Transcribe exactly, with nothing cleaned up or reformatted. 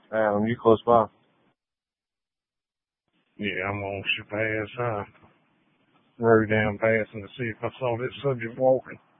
Adam, you close by? Yeah, I'm gonna shoot past, uh, road down passing to see if I saw this subject walking.